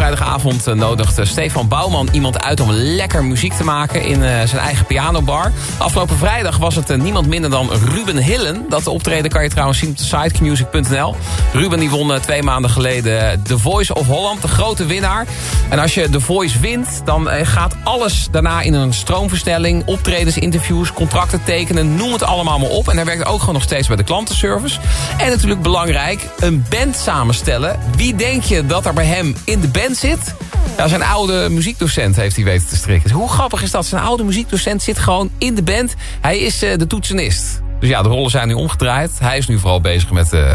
vrijdagavond nodigt Stefan Bouwman iemand uit om lekker muziek te maken in zijn eigen pianobar. Afgelopen vrijdag was het niemand minder dan Ruben Hillen. Dat optreden kan je trouwens zien op de site qmusic.nl. Ruben die won 2 maanden geleden The Voice of Holland, de grote winnaar. En als je The Voice wint, dan gaat alles daarna in een stroomversnelling. Optredens, interviews, contracten tekenen, noem het allemaal maar op. En hij werkt ook gewoon nog steeds bij de klantenservice. En natuurlijk belangrijk, een band samenstellen. Wie denk je dat er bij hem in de band zit? Ja, zijn oude muziekdocent heeft hij weten te strikken. Hoe grappig is dat? Zijn oude muziekdocent zit gewoon in de band. Hij is de toetsenist. Dus ja, de rollen zijn nu omgedraaid. Hij is nu vooral bezig met